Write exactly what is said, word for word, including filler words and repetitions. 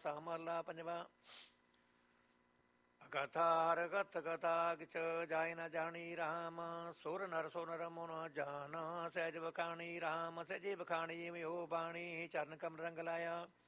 ਆਸਾ ਮਹੱਲਾ ਪੰਜਵਾ। ਅਗਥਾ ਰਗਤ ਗਤਾ ਕਿਛ ਜਾਇ ਨ ਜਾਣੀ ਰਾਮ, ਸੁਰ ਨਰ ਸੁਰ ਨਰ ਮੁ ਨ ਜਾਨ, ਸਹਿਜ ਬਖਾਣੀ ਰਾਮ ਸਹਿਜੇ ਬਖਾਣੀ ਮਿਓ ਬਾਣੀ, ਚਰਨ ਕਮਲ ਰੰਗ ਲਾਇਆ।